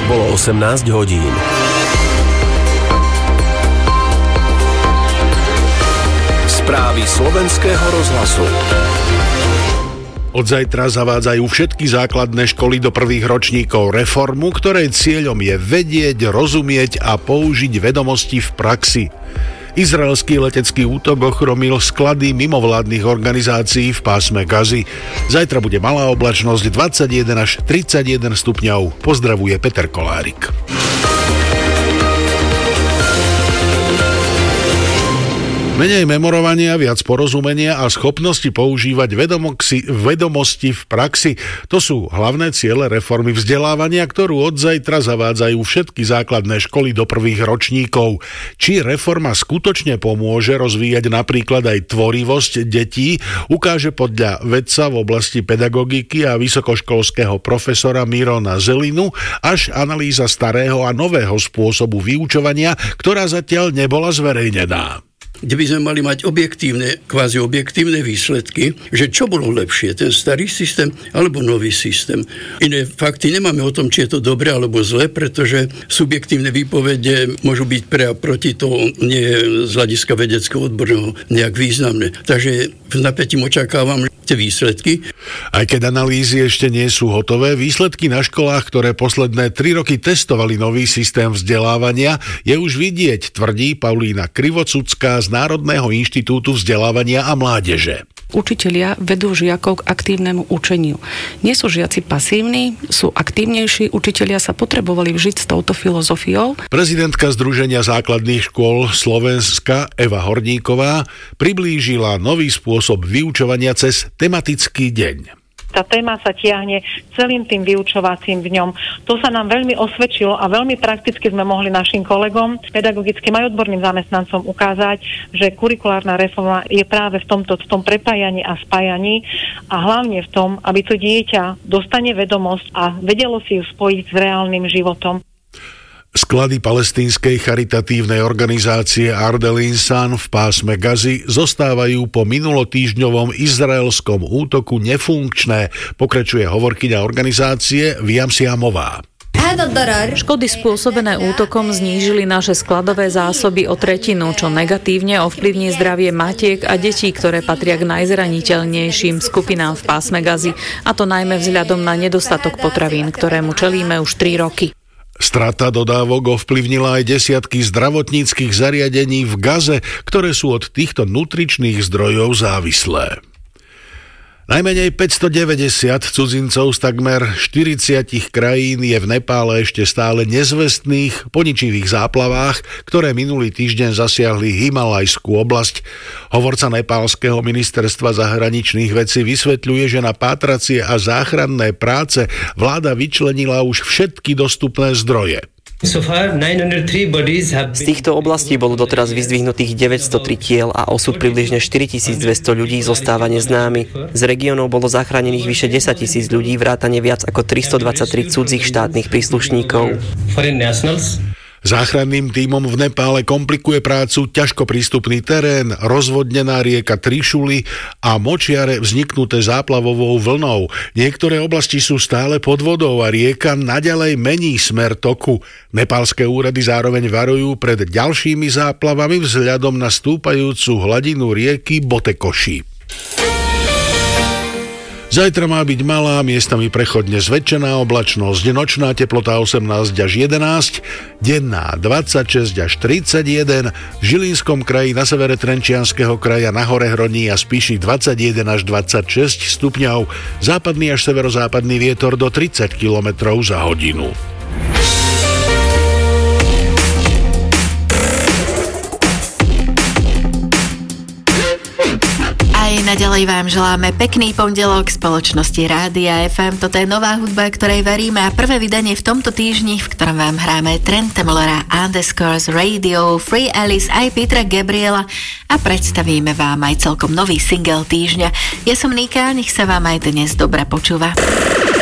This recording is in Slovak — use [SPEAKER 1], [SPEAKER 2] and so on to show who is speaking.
[SPEAKER 1] Bolo 18 hodín. Správy Slovenského rozhlasu.
[SPEAKER 2] Od zajtra zavádzajú všetky základné školy do prvých ročníkov reformu, ktorej cieľom je vedieť, rozumieť a použiť vedomosti v praxi. Izraelský letecký útok ochromil sklady mimovládnych organizácií v pásme Gazy. Zajtra bude malá oblačnosť 21 až 31 stupňov. Pozdravuje Peter Kolárik. Menej memorovania, viac porozumenia a schopnosti používať vedomosti v praxi. To sú hlavné ciele reformy vzdelávania, ktorú od zajtra zavádzajú všetky základné školy do prvých ročníkov. Či reforma skutočne pomôže rozvíjať napríklad aj tvorivosť detí, ukáže podľa vedca v oblasti pedagogiky a vysokoškolského profesora Mirona Zelinu až analýza starého a nového spôsobu vyučovania, ktorá zatiaľ nebola zverejnená.
[SPEAKER 3] Kde by sme mali mať kvázi objektívne výsledky, že čo bolo lepšie, ten starý systém alebo nový systém. Iné fakty nemáme o tom, či je to dobre alebo zle, pretože subjektívne výpovede môžu byť pre a proti, to nie je z hľadiska vedeckého odborného nejak významné. Takže v napätím očakávam tie výsledky.
[SPEAKER 2] Aj keď analýzy ešte nie sú hotové, výsledky na školách, ktoré posledné 3 roky testovali nový systém vzdelávania, je už vidieť, tvrdí Paulína Krivocudská z Národného inštitútu vzdelávania a mládeže.
[SPEAKER 4] Učitelia vedú žiakov k aktívnemu učeniu. Nie sú žiaci pasívni, sú aktívnejší, učitelia sa potrebovali vžiť s touto filozofiou.
[SPEAKER 2] Prezidentka Združenia základných škôl Slovenska Eva Horníková priblížila nový spôsob vyučovania cez tematický deň.
[SPEAKER 5] Tá téma sa tiahne celým tým vyučovacím dňom. To sa nám veľmi osvedčilo a veľmi prakticky sme mohli našim kolegom, pedagogickým aj odborným zamestnancom ukázať, že kurikulárna reforma je práve v tom prepájaní a spájaní a hlavne v tom, aby to dieťa dostane vedomosť a vedelo si ju spojiť s reálnym životom.
[SPEAKER 2] Sklady palestínskej charitatívnej organizácie Ardel Insan v pásme Gazy zostávajú po minulotýždňovom izraelskom útoku nefunkčné, pokračuje hovorkyňa organizácie Viam Siamová.
[SPEAKER 6] Škody spôsobené útokom znížili naše skladové zásoby o 1/3, čo negatívne ovplyvní zdravie matiek a detí, ktoré patria k najzraniteľnejším skupinám v pásme Gazy, a to najmä vzhľadom na nedostatok potravín, ktorému čelíme už 3 roky.
[SPEAKER 2] Strata dodávok ovplyvnila aj desiatky zdravotníckych zariadení v Gaze, ktoré sú od týchto nutričných zdrojov závislé. Najmenej 590 cudzincov z takmer 40 krajín je v Nepále ešte stále nezvestných po ničivých záplavách, ktoré minulý týždeň zasiahli Himalajskú oblasť. Hovorca nepálskeho ministerstva zahraničných vecí vysvetľuje, že na pátracie a záchranné práce vláda vyčlenila už všetky dostupné zdroje.
[SPEAKER 7] Z týchto oblastí bolo doteraz vyzdvihnutých 903 tiel a osud približne 4200 ľudí zostáva neznámy. Z regiónov bolo zachránených vyše 10 000 ľudí, vrátane viac ako 323 cudzích štátnych príslušníkov.
[SPEAKER 2] Záchranným tímom v Nepále komplikuje prácu ťažko prístupný terén, rozvodnená rieka Trišuli a močiare vzniknuté záplavovou vlnou. Niektoré oblasti sú stále pod vodou a rieka naďalej mení smer toku. Nepálske úrady zároveň varujú pred ďalšími záplavami vzhľadom na stúpajúcu hladinu rieky Botekoši. Zajtra má byť malá, miestami prechodne zväčšená oblačnosť, nočná teplota 18 až 11, denná 26 až 31, v Žilinskom kraji, na severe Trenčianskeho kraja, na hore Hroní a Spiši 21 až 26 stupňov, západný až severozápadný vietor do 30 km za hodinu.
[SPEAKER 8] Naďalej vám želáme pekný pondelok spoločnosti Rádia FM. Toto je nová hudba, ktorej veríme, a prvé vydanie v tomto týždni, v ktorom vám hráme Trenta Mullera, Underscores, Radio, Free Alice aj Petra Gabriela a predstavíme vám aj celkom nový single týždňa. Ja som Nika, nech sa vám aj dnes dobre počúva.